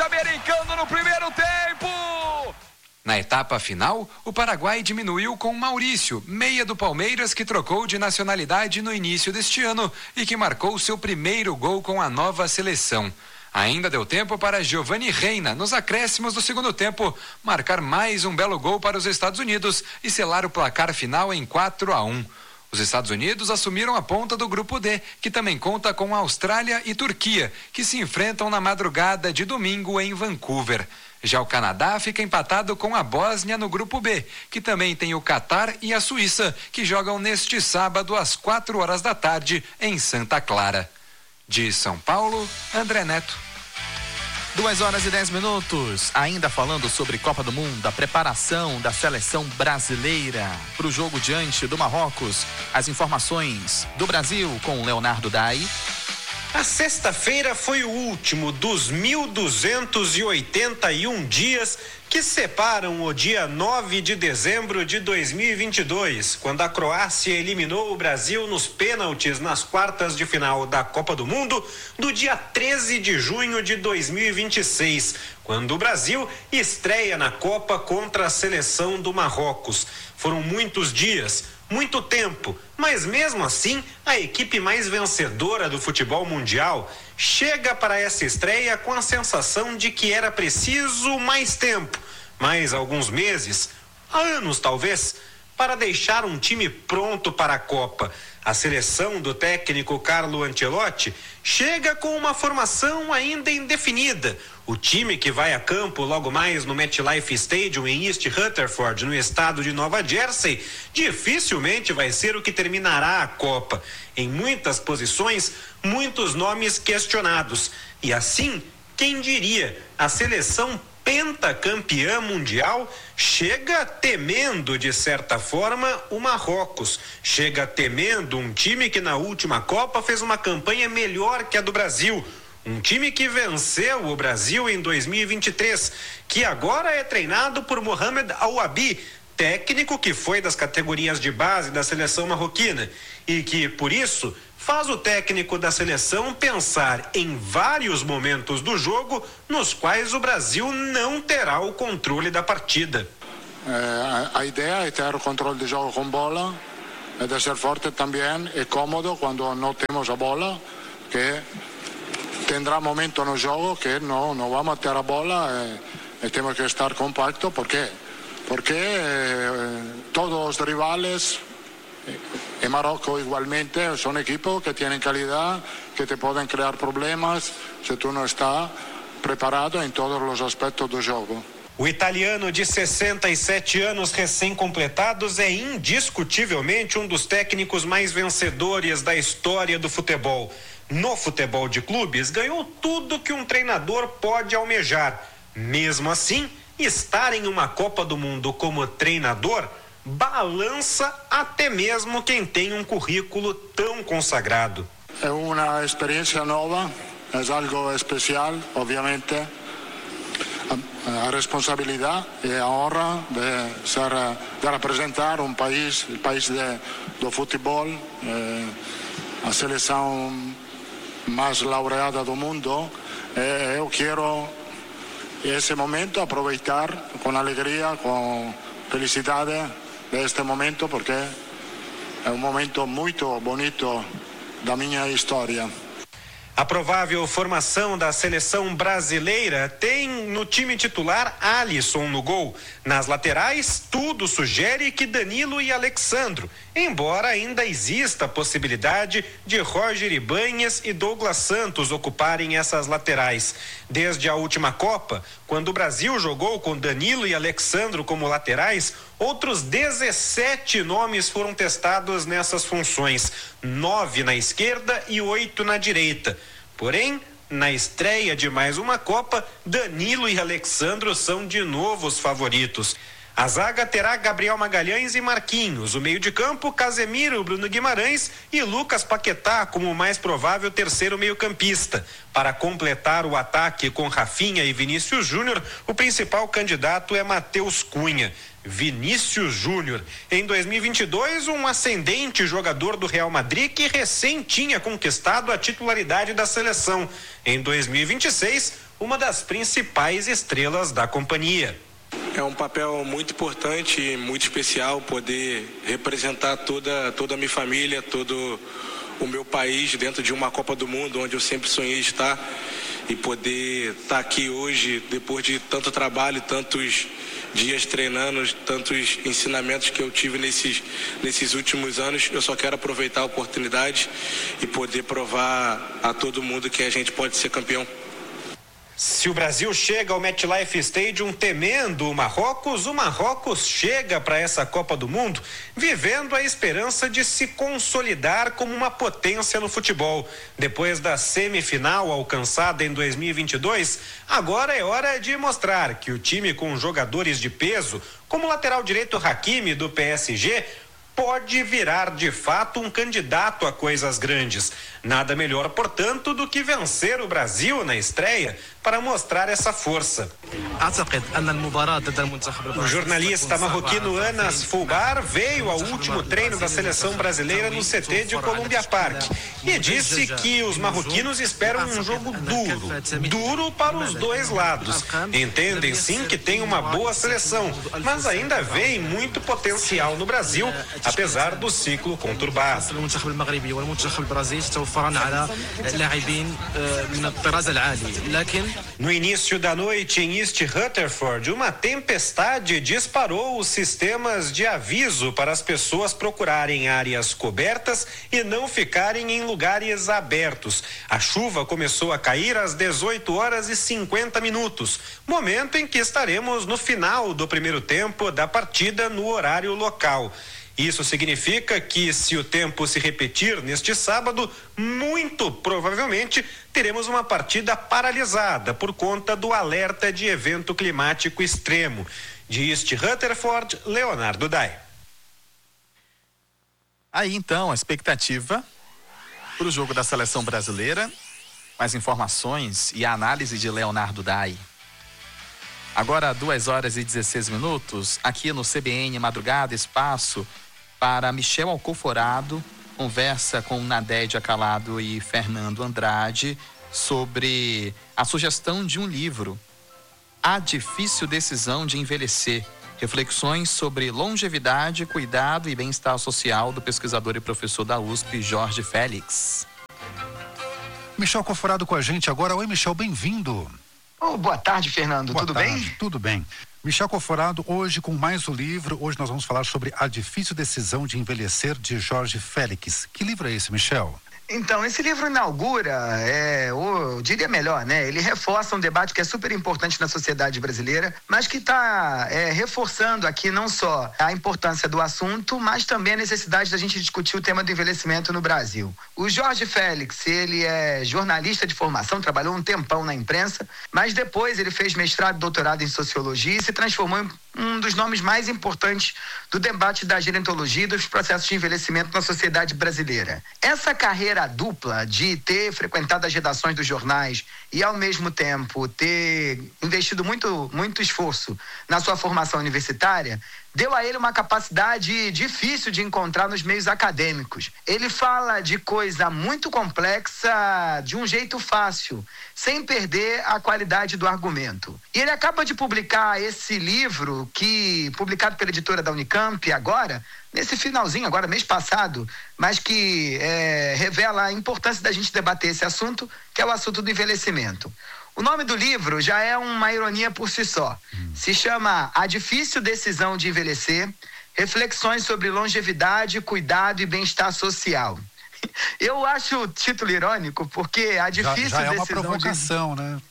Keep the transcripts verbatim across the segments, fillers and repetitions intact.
americano no primeiro tempo. Na etapa final, o Paraguai diminuiu com Maurício, meia do Palmeiras, que trocou de nacionalidade no início deste ano e que marcou seu primeiro gol com a nova seleção. Ainda deu tempo para Giovanni Reina, nos acréscimos do segundo tempo, marcar mais um belo gol para os Estados Unidos e selar o placar final em quatro a um. Os Estados Unidos assumiram a ponta do grupo D, que também conta com a Austrália e Turquia, que se enfrentam na madrugada de domingo em Vancouver. Já o Canadá fica empatado com a Bósnia no grupo B, que também tem o Catar e a Suíça, que jogam neste sábado às quatro horas da tarde em Santa Clara. De São Paulo, André Neto. Duas horas e dez minutos, ainda falando sobre Copa do Mundo, a preparação da seleção brasileira para o jogo diante do Marrocos. As informações do Brasil com Leonardo Dai. A sexta-feira foi o último dos mil duzentos e oitenta e um dias que separam o dia nove de dezembro de dois mil e vinte e dois, quando a Croácia eliminou o Brasil nos pênaltis nas quartas de final da Copa do Mundo, do dia treze de junho de dois mil e vinte e seis, quando o Brasil estreia na Copa contra a seleção do Marrocos. Foram muitos dias, muito tempo, mas mesmo assim, a equipe mais vencedora do futebol mundial chega para essa estreia com a sensação de que era preciso mais tempo, mais alguns meses, anos talvez, para deixar um time pronto para a Copa. A seleção do técnico Carlo Ancelotti chega com uma formação ainda indefinida. O time que vai a campo logo mais no MetLife Stadium em East Rutherford, no estado de Nova Jersey, dificilmente vai ser o que terminará a Copa. Em muitas posições, muitos nomes questionados. E assim, quem diria, a seleção pentacampeã mundial chega temendo, de certa forma, o Marrocos. Chega temendo um time que na última Copa fez uma campanha melhor que a do Brasil. Um time que venceu o Brasil em dois mil e vinte e três, que agora é treinado por Mohamed Al-Wabi, técnico que foi das categorias de base da seleção marroquina e que, por isso, faz o técnico da seleção pensar em vários momentos do jogo nos quais o Brasil não terá o controle da partida. Eh, a ideia é ter o controle de jogo com bola, e de ser forte também e cómodo quando não temos a bola, que tendrá momento no jogo que não, não vamos ter a bola e, e temos que estar compacto. ¿Por quê? Porque eh, todos os rivales en Marruecos igualmente son equipos que tienen calidad, que te pueden crear problemas si tú no estás preparado en todos los aspectos do jogo. O italiano de sessenta e sete anos recém-completados é indiscutivelmente um dos técnicos mais vencedores da história do futebol. No futebol de clubes, ganhou tudo que um treinador pode almejar. Mesmo assim, estar em uma Copa do Mundo como treinador balança até mesmo quem tem um currículo tão consagrado. É uma experiência nova, é algo especial, obviamente. A, a responsabilidade e a honra de ser, de representar um país, o país de, do futebol, eh, a seleção mais laureada do mundo. Eh, eu quero esse momento aproveitar com alegria, com felicidade deste momento, porque é um momento muito bonito da minha história. A provável formação da seleção brasileira tem no time titular Alisson no gol. Nas laterais, tudo sugere que Danilo e Alexandro, embora ainda exista a possibilidade de Roger Ibanhes e Douglas Santos ocuparem essas laterais. Desde a última Copa, quando o Brasil jogou com Danilo e Alexandro como laterais, outros dezessete nomes foram testados nessas funções, nove na esquerda e oito na direita. Porém, na estreia de mais uma Copa, Danilo e Alexandro são de novo os favoritos. A zaga terá Gabriel Magalhães e Marquinhos, o meio de campo, Casemiro, Bruno Guimarães e Lucas Paquetá como o mais provável terceiro meio-campista. Para completar o ataque com Rafinha e Vinícius Júnior, o principal candidato é Matheus Cunha. Vinícius Júnior, em dois mil e vinte e dois, um ascendente jogador do Real Madrid que recém tinha conquistado a titularidade da seleção. Em dois mil e vinte e seis, uma das principais estrelas da companhia. É um papel muito importante e muito especial poder representar toda, toda a minha família, todo o meu país dentro de uma Copa do Mundo, onde eu sempre sonhei estar, e poder estar aqui hoje, depois de tanto trabalho, tantos dias treinando, tantos ensinamentos que eu tive nesses, nesses últimos anos. Eu só quero aproveitar a oportunidade e poder provar a todo mundo que a gente pode ser campeão. Se o Brasil chega ao MetLife Stadium temendo o Marrocos, o Marrocos chega para essa Copa do Mundo vivendo a esperança de se consolidar como uma potência no futebol. Depois da semifinal alcançada em dois mil e vinte e dois, agora é hora de mostrar que o time com jogadores de peso, como o lateral direito Hakimi do P S G, pode virar de fato um candidato a coisas grandes. Nada melhor, portanto, do que vencer o Brasil na estreia para mostrar essa força. O jornalista marroquino Anas Fulbar veio ao último treino da seleção brasileira no C T de Columbia Park e disse que os marroquinos esperam um jogo duro, duro para os dois lados. Entendem sim que tem uma boa seleção, mas ainda veem muito potencial no Brasil, apesar do ciclo conturbado. No início da noite em East Rutherford, uma tempestade disparou os sistemas de aviso para as pessoas procurarem áreas cobertas e não ficarem em lugares abertos. A chuva começou a cair às dezoito horas e cinquenta minutos, momento em que estaremos no final do primeiro tempo da partida no horário local. Isso significa que, se o tempo se repetir neste sábado, muito provavelmente teremos uma partida paralisada por conta do alerta de evento climático extremo. De East Rutherford, Leonardo Dai. Aí então, a expectativa para o jogo da seleção brasileira, mais informações e a análise de Leonardo Dai. Agora, duas horas e dezesseis minutos, aqui no C B N Madrugada, espaço para Michel Alcoforado, conversa com Nadédia Calado e Fernando Andrade sobre a sugestão de um livro, A Difícil Decisão de Envelhecer, reflexões sobre longevidade, cuidado e bem-estar social, do pesquisador e professor da U S P, Jorge Félix. Michel Alcoforado com a gente agora. Oi, Michel, bem-vindo. Oh, boa tarde, Fernando. Boa Tudo tarde. bem? Tudo bem. Michel Alcoforado, hoje com mais um livro. Hoje nós vamos falar sobre A Difícil Decisão de Envelhecer, de Jorge Félix. Que livro é esse, Michel? Então, esse livro inaugura, é, eu diria melhor, né? Ele reforça um debate que é super importante na sociedade brasileira, mas que está é, reforçando aqui não só a importância do assunto, mas também a necessidade da gente discutir o tema do envelhecimento no Brasil. O Jorge Félix, ele é jornalista de formação, trabalhou um tempão na imprensa, mas depois ele fez mestrado e doutorado em sociologia e se transformou em um dos nomes mais importantes do debate da gerontologia e dos processos de envelhecimento na sociedade brasileira. Essa carreira dupla de ter frequentado as redações dos jornais e, ao mesmo tempo, ter investido muito, muito esforço na sua formação universitária, deu a ele uma capacidade difícil de encontrar nos meios acadêmicos. Ele fala de coisa muito complexa de um jeito fácil, sem perder a qualidade do argumento. E ele acaba de publicar esse livro, que publicado pela editora da Unicamp agora, nesse finalzinho, agora mês passado, mas que é, revela a importância da gente debater esse assunto, que é o assunto do envelhecimento. O nome do livro já é uma ironia por si só. Hum. Se chama A Difícil Decisão de Envelhecer, reflexões sobre longevidade, cuidado e bem-estar social. Eu acho o título irônico, porque a difícil já, já é uma decisão provocação, de... né?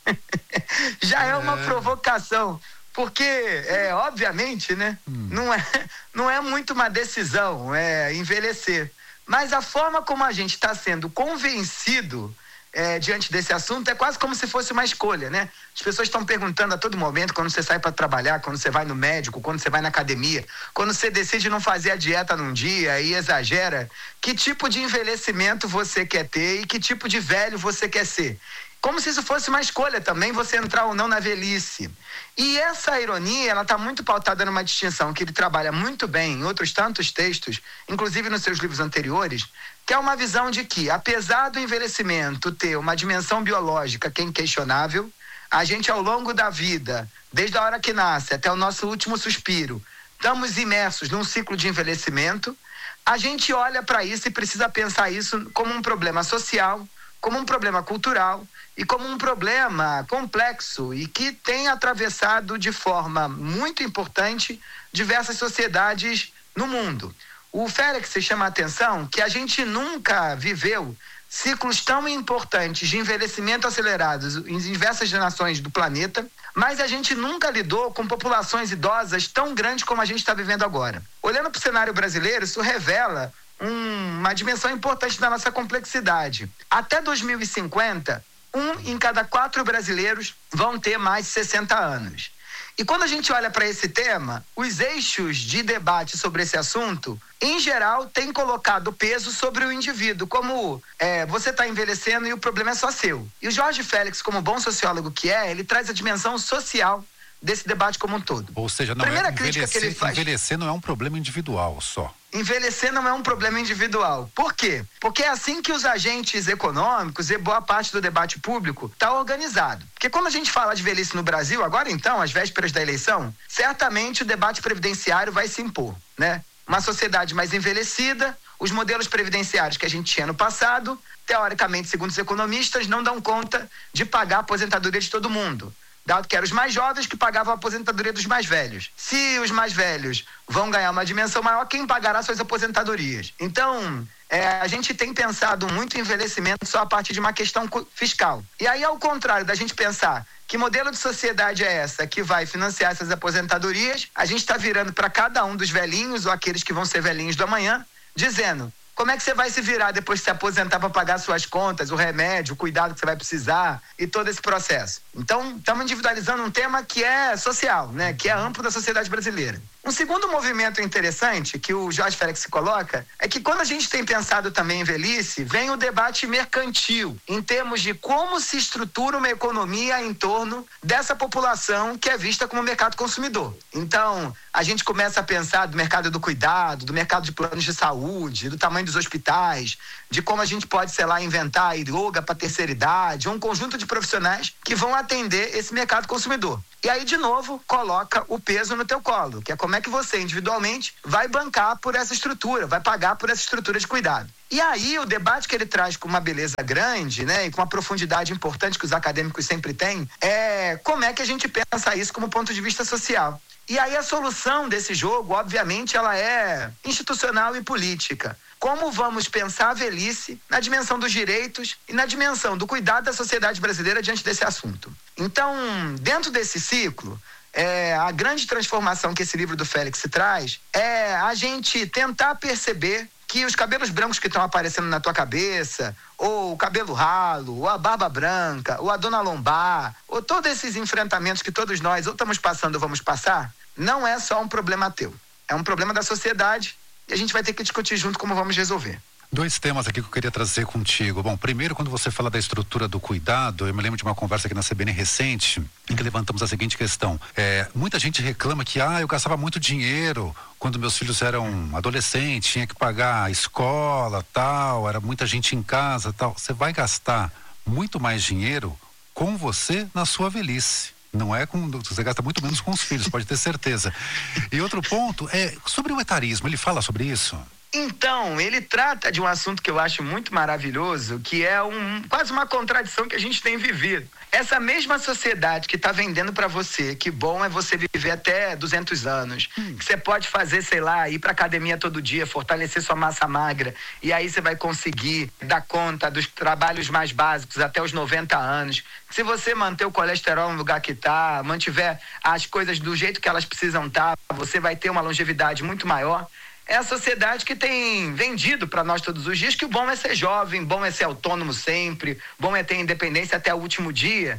já é... é uma é... provocação, porque, é, obviamente, né, hum. não, é, não é muito uma decisão, é envelhecer. Mas a forma como a gente está sendo convencido É, diante desse assunto, é quase como se fosse uma escolha, né? As pessoas estão perguntando a todo momento, quando você sai para trabalhar, quando você vai no médico, quando você vai na academia, quando você decide não fazer a dieta num dia e exagera, que tipo de envelhecimento você quer ter e que tipo de velho você quer ser. Como se isso fosse uma escolha também, você entrar ou não na velhice. E essa ironia, ela está muito pautada numa distinção que ele trabalha muito bem em outros tantos textos, inclusive nos seus livros anteriores, que é uma visão de que, apesar do envelhecimento ter uma dimensão biológica que é inquestionável, a gente ao longo da vida, desde a hora que nasce até o nosso último suspiro, estamos imersos num ciclo de envelhecimento, a gente olha para isso e precisa pensar isso como um problema social, como um problema cultural e como um problema complexo e que tem atravessado de forma muito importante diversas sociedades no mundo. O Félix chama a atenção que a gente nunca viveu ciclos tão importantes de envelhecimento acelerados em diversas nações do planeta, mas a gente nunca lidou com populações idosas tão grandes como a gente está vivendo agora. Olhando para o cenário brasileiro, isso revela um, uma dimensão importante da nossa complexidade. Até dois mil e cinquenta, um em cada quatro brasileiros vão ter mais de sessenta anos. E quando a gente olha para esse tema, os eixos de debate sobre esse assunto, em geral, têm colocado peso sobre o indivíduo, como é, você está envelhecendo e o problema é só seu. E o Jorge Félix, como bom sociólogo que é, ele traz a dimensão social desse debate como um todo. Ou seja, não Primeira é crítica que ele envelhecer, faz... envelhecer não é um problema individual só. Envelhecer não é um problema individual. Por quê? Porque é assim que os agentes econômicos e boa parte do debate público está organizado. Porque quando a gente fala de velhice no Brasil, agora então, às vésperas da eleição, certamente o debate previdenciário vai se impor, né? Uma sociedade mais envelhecida, os modelos previdenciários que a gente tinha no passado, teoricamente, segundo os economistas, não dão conta de pagar a aposentadoria de todo mundo. Dado que eram os mais jovens que pagavam a aposentadoria dos mais velhos. Se os mais velhos vão ganhar uma dimensão maior, quem pagará suas aposentadorias? Então, é, a gente tem pensado muito em envelhecimento só a partir de uma questão fiscal. E aí, ao contrário da gente pensar que modelo de sociedade é essa que vai financiar essas aposentadorias, a gente está virando para cada um dos velhinhos ou aqueles que vão ser velhinhos do amanhã, dizendo... Como é que você vai se virar depois de se aposentar para pagar suas contas, o remédio, o cuidado que você vai precisar e todo esse processo? Então, estamos individualizando um tema que é social, né? Que é amplo da sociedade brasileira. Um segundo movimento interessante que o Jorge Félix se coloca é que quando a gente tem pensado também em velhice, vem o debate mercantil, em termos de como se estrutura uma economia em torno dessa população que é vista como mercado consumidor. Então, a gente começa a pensar do mercado do cuidado, do mercado de planos de saúde, do tamanho dos hospitais, de como a gente pode, sei lá, inventar a yoga para terceira idade, um conjunto de profissionais que vão atender esse mercado consumidor. E aí, de novo, coloca o peso no teu colo, que é como é que você, individualmente, vai bancar por essa estrutura, vai pagar por essa estrutura de cuidado. E aí, o debate que ele traz com uma beleza grande, né, e com uma profundidade importante que os acadêmicos sempre têm, é como é que a gente pensa isso como ponto de vista social. E aí, a solução desse jogo, obviamente, ela é institucional e política. Como vamos pensar a velhice na dimensão dos direitos e na dimensão do cuidado da sociedade brasileira diante desse assunto? Então, dentro desse ciclo, é, a grande transformação que esse livro do Félix traz é a gente tentar perceber que os cabelos brancos que estão aparecendo na tua cabeça, ou o cabelo ralo, ou a barba branca, ou a dona lombar, ou todos esses enfrentamentos que todos nós ou estamos passando ou vamos passar, não é só um problema teu. É um problema da sociedade e a gente vai ter que discutir junto como vamos resolver. Dois temas aqui que eu queria trazer contigo. Bom, primeiro, quando você fala da estrutura do cuidado, eu me lembro de uma conversa aqui na C B N recente, em que levantamos a seguinte questão. É, muita gente reclama que, ah, eu gastava muito dinheiro quando meus filhos eram adolescentes, tinha que pagar a escola, tal, era muita gente em casa, tal. Você vai gastar muito mais dinheiro com você na sua velhice. Não é com... Você gasta muito menos com os filhos, pode ter certeza. E outro ponto é sobre o etarismo. Ele fala sobre isso? Então, ele trata de um assunto que eu acho muito maravilhoso, que é um, quase uma contradição que a gente tem vivido. Essa mesma sociedade que está vendendo para você que bom é você viver até duzentos anos, hum. que você pode fazer, sei lá, ir para academia todo dia, fortalecer sua massa magra, e aí você vai conseguir dar conta dos trabalhos mais básicos até os noventa anos. Se você manter o colesterol no lugar que está, mantiver as coisas do jeito que elas precisam estar, você vai ter uma longevidade muito maior. É a sociedade que tem vendido para nós todos os dias que o bom é ser jovem, bom é ser autônomo sempre, bom é ter independência até o último dia.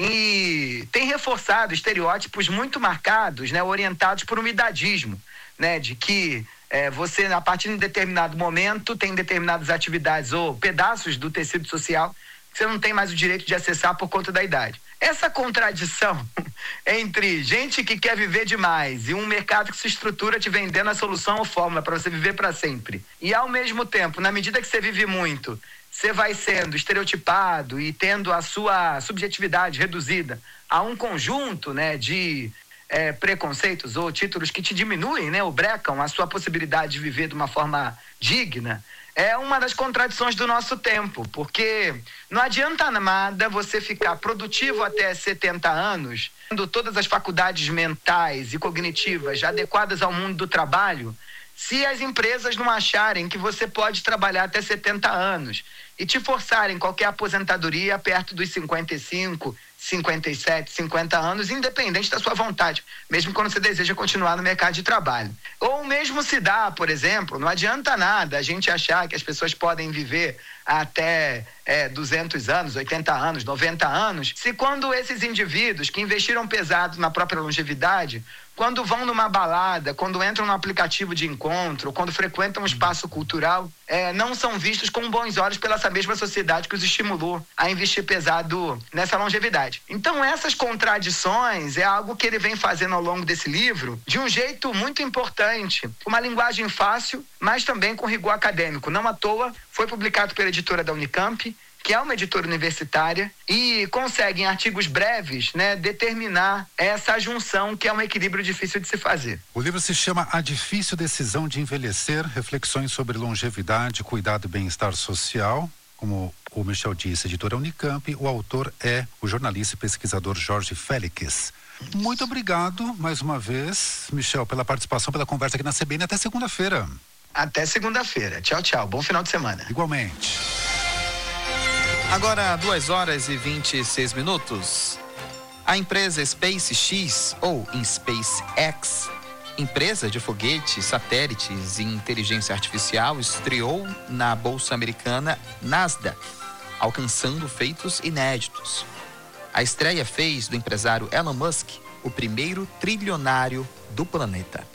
E tem reforçado estereótipos muito marcados, né, orientados por um idadismo, né, de que é, você, a partir de um determinado momento, tem determinadas atividades ou pedaços do tecido social que você não tem mais o direito de acessar por conta da idade. Essa contradição entre gente que quer viver demais e um mercado que se estrutura te vendendo a solução ou fórmula para você viver para sempre. E ao mesmo tempo, na medida que você vive muito, você vai sendo estereotipado e tendo a sua subjetividade reduzida a um conjunto, né, de é, preconceitos ou títulos que te diminuem, né, ou brecam a sua possibilidade de viver de uma forma digna, é uma das contradições do nosso tempo, porque não adianta nada você ficar produtivo até setenta anos, tendo todas as faculdades mentais e cognitivas adequadas ao mundo do trabalho, se as empresas não acharem que você pode trabalhar até setenta anos e te forçarem qualquer aposentadoria perto dos cinquenta e cinco, cinquenta e sete, cinquenta anos, independente da sua vontade, mesmo quando você deseja continuar no mercado de trabalho. Ou mesmo se dá, por exemplo, não adianta nada a gente achar que as pessoas podem viver até é, duzentos anos, oitenta anos, noventa anos, se quando esses indivíduos que investiram pesado na própria longevidade, quando vão numa balada, quando entram no aplicativo de encontro, quando frequentam um espaço cultural, é, não são vistos com bons olhos pela essa mesma sociedade que os estimulou a investir pesado nessa longevidade. Então essas contradições é algo que ele vem fazendo ao longo desse livro de um jeito muito importante, uma linguagem fácil, mas também com rigor acadêmico. Não à toa foi publicado pela editora da Unicamp, que é uma editora universitária, e consegue em artigos breves, né, determinar essa junção que é um equilíbrio difícil de se fazer. O livro se chama A Difícil Decisão de Envelhecer, reflexões sobre longevidade, cuidado e bem-estar social. Como o Michel disse, editora Unicamp, o autor é o jornalista e pesquisador Jorge Félix. Muito obrigado, mais uma vez, Michel, pela participação, pela conversa aqui na C B N. Até segunda-feira. Até segunda-feira. Tchau, tchau. Bom final de semana. Igualmente. Agora, duas horas e vinte e seis minutos. A empresa SpaceX, ou SpaceX, empresa de foguetes, satélites e inteligência artificial, estreou na bolsa americana Nasdaq, alcançando feitos inéditos. A estreia fez do empresário Elon Musk o primeiro trilionário do planeta.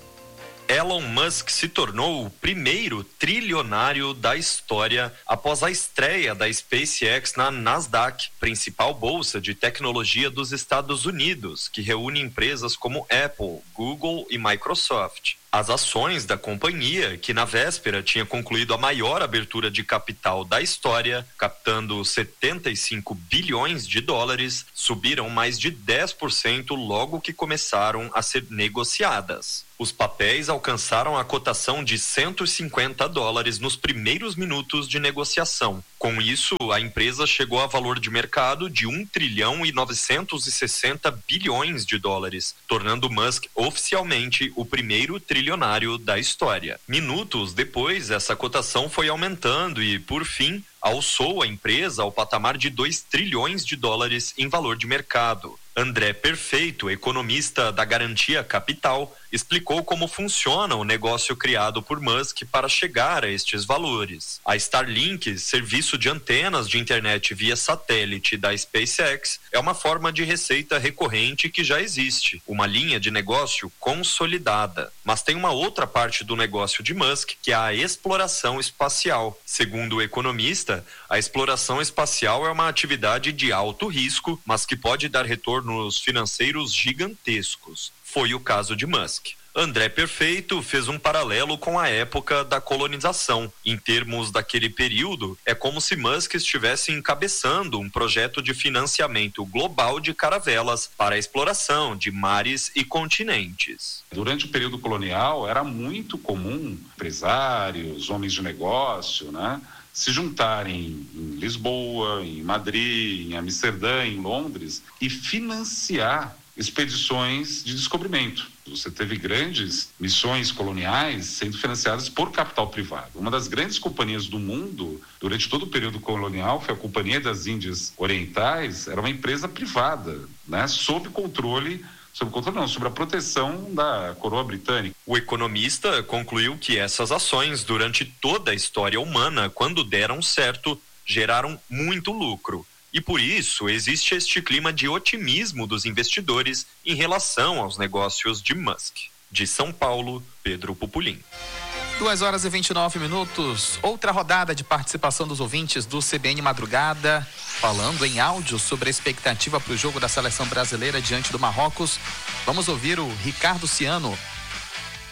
Elon Musk se tornou o primeiro trilionário da história após a estreia da SpaceX na Nasdaq, principal bolsa de tecnologia dos Estados Unidos, que reúne empresas como Apple, Google e Microsoft. As ações da companhia, que na véspera tinha concluído a maior abertura de capital da história, captando setenta e cinco bilhões de dólares, subiram mais de dez por cento logo que começaram a ser negociadas. Os papéis alcançaram a cotação de cento e cinquenta dólares nos primeiros minutos de negociação. Com isso, a empresa chegou a valor de mercado de um trilhão e novecentos e sessenta bilhões de dólares, tornando Musk oficialmente o primeiro trilionário da história. Minutos depois, essa cotação foi aumentando e, por fim, alçou a empresa ao patamar de dois trilhões de dólares em valor de mercado. André Perfeito, economista da Garantia Capital, explicou como funciona o negócio criado por Musk para chegar a estes valores. A Starlink, serviço de antenas de internet via satélite da SpaceX, é uma forma de receita recorrente que já existe, uma linha de negócio consolidada. Mas tem uma outra parte do negócio de Musk, que é a exploração espacial. Segundo o economista, a exploração espacial é uma atividade de alto risco, mas que pode dar retornos financeiros gigantescos. Foi o caso de Musk. André Perfeito fez um paralelo com a época da colonização. Em termos daquele período, é como se Musk estivesse encabeçando um projeto de financiamento global de caravelas para a exploração de mares e continentes. Durante o período colonial, era muito comum empresários, homens de negócio, né, se juntarem em Lisboa, em Madrid, em Amsterdã, em Londres e financiar expedições de descobrimento. Você teve grandes missões coloniais sendo financiadas por capital privado. Uma das grandes companhias do mundo, durante todo o período colonial, foi a Companhia das Índias Orientais, era uma empresa privada, né, sob controle Sob controle não, sobre a proteção da coroa britânica. O economista concluiu que essas ações, durante toda a história humana, quando deram certo, geraram muito lucro. E por isso existe este clima de otimismo dos investidores em relação aos negócios de Musk. De São Paulo, Pedro Pupulim. duas horas e vinte e nove minutos. Outra rodada de participação dos ouvintes do C B N Madrugada, falando em áudio sobre a expectativa para o jogo da seleção brasileira diante do Marrocos. Vamos ouvir o Ricardo Ciano.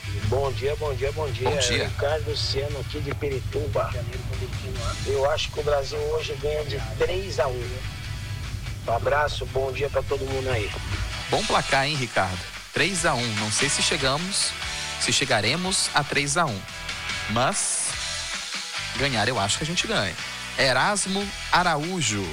Bom dia, bom dia, bom dia. Bom dia. Ricardo Luciano aqui de Pirituba. Eu acho que o Brasil hoje ganha de três a um. Um abraço, bom dia para todo mundo aí. Bom placar, hein, Ricardo? três a um. Não sei se chegamos, se chegaremos a três a um. Mas ganhar eu acho que a gente ganha. Erasmo Araújo.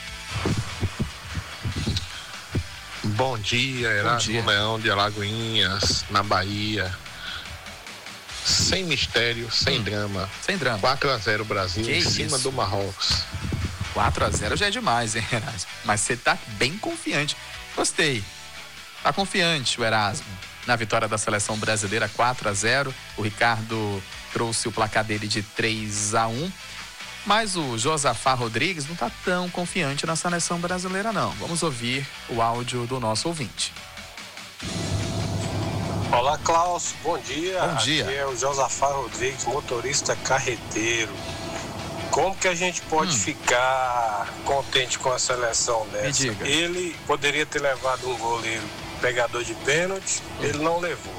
Bom dia, Erasmo dia. Leão de Alagoinhas, na Bahia. Sem mistério, sem hum. drama. Sem drama. quatro a zero Brasil Que em isso? cima do Marrocos. quatro a zero já é demais, hein, Erasmo? Mas você tá bem confiante. Gostei. Tá confiante o Erasmo na vitória da seleção brasileira quatro a zero. O Ricardo trouxe o placar dele de três a um. Mas o Josafá Rodrigues não tá tão confiante na seleção brasileira, não. Vamos ouvir o áudio do nosso ouvinte. Olá, Klaus, bom dia. Bom dia. Aqui é o Josafá Rodrigues, motorista carreteiro. Como que a gente pode hum. ficar contente com a seleção dessa? Me diga. Ele poderia ter levado um goleiro pegador de pênalti, hum. ele não levou.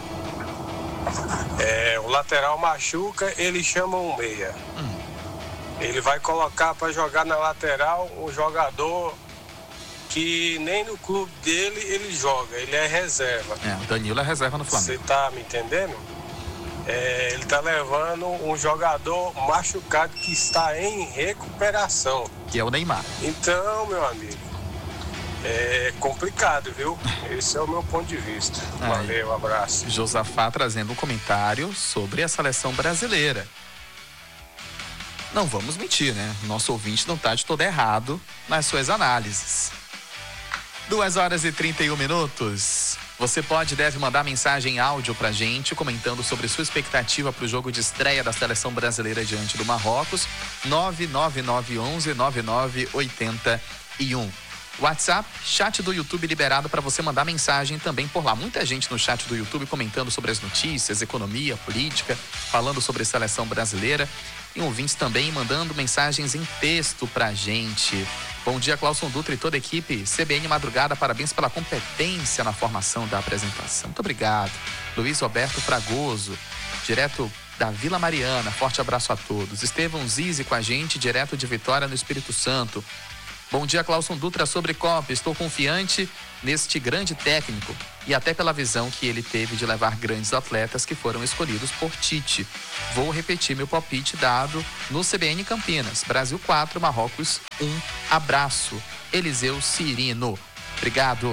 É, o lateral machuca, ele chama um meia. Hum. Ele vai colocar para jogar na lateral um jogador que nem no clube dele ele joga, ele é reserva. É, o Danilo é reserva no Flamengo. Você tá me entendendo? É, ele tá levando um jogador machucado que está em recuperação. Que é o Neymar. Então, meu amigo, é complicado, viu? Esse é o meu ponto de vista. Aí. Valeu, um abraço. Josafá trazendo um comentário sobre a seleção brasileira. Não vamos mentir, né? Nosso ouvinte não tá de todo errado nas suas análises. duas horas e trinta e um minutos. Você pode e deve mandar mensagem em áudio pra gente, comentando sobre sua expectativa para o jogo de estreia da seleção brasileira diante do Marrocos. nove nove nove um um nove nove oito um. WhatsApp, chat do YouTube liberado para você mandar mensagem também por lá. Muita gente no chat do YouTube comentando sobre as notícias, economia, política, falando sobre a seleção brasileira. E ouvintes também mandando mensagens em texto pra gente. Bom dia, Clauson Dutra e toda a equipe. C B N Madrugada, parabéns pela competência na formação da apresentação. Muito obrigado. Luiz Roberto Fragoso, direto da Vila Mariana. Forte abraço a todos. Estevão Zizi com a gente, direto de Vitória, no Espírito Santo. Bom dia, Clauson Dutra, sobre Copa. Estou confiante neste grande técnico e até pela visão que ele teve de levar grandes atletas que foram escolhidos por Tite. Vou repetir meu palpite dado no C B N Campinas. Brasil quatro, Marrocos um. Abraço. Eliseu Cirino. Obrigado.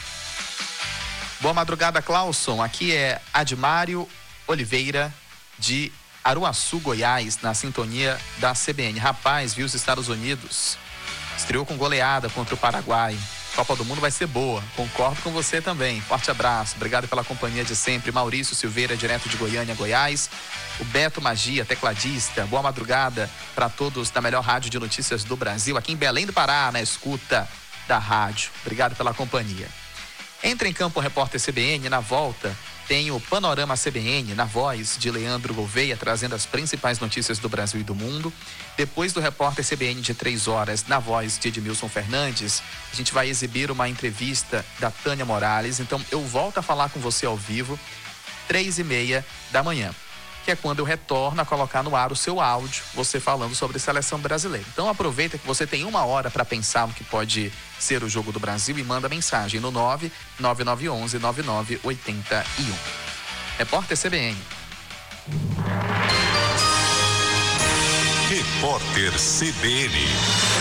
Boa madrugada, Clauson. Aqui é Admário Oliveira de Aruaçu, Goiás, na sintonia da C B N. Rapaz, viu os Estados Unidos? Estreou com goleada contra o Paraguai. Copa do Mundo vai ser boa. Concordo com você também. Forte abraço. Obrigado pela companhia de sempre. Maurício Silveira, direto de Goiânia, Goiás. O Beto Magia, tecladista. Boa madrugada para todos da melhor rádio de notícias do Brasil, aqui em Belém do Pará, na escuta da rádio. Obrigado pela companhia. Entra em campo o repórter C B N. Na volta tem o Panorama C B N, na voz de Leandro Gouveia, trazendo as principais notícias do Brasil e do mundo. Depois do repórter C B N de três horas, na voz de Edmilson Fernandes, a gente vai exibir uma entrevista da Tânia Morales. Então eu volto a falar com você ao vivo, três e meia da manhã, que é quando eu retorno a colocar no ar o seu áudio, você falando sobre seleção brasileira. Então aproveita que você tem uma hora para pensar no que pode ser o jogo do Brasil e manda mensagem no nove nove nove um um nove nove oito um. Repórter C B N. Repórter C B N.